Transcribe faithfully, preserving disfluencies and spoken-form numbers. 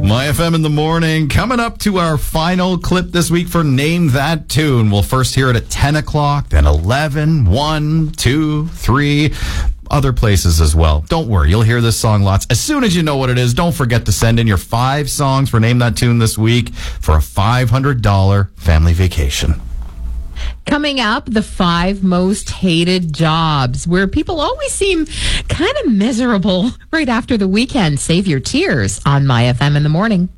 My F M in the morning. Coming up to our final clip this week for Name That Tune. We'll first hear it at ten o'clock, then eleven, one, two, three, other places as well. Don't worry, you'll hear this song lots. As soon as you know what it is, don't forget to send in your five songs for Name That Tune this week for a five hundred dollars family vacation. Coming up, the five most hated jobs, where people always seem kind of miserable right after the weekend. Save your tears on My F M in the morning.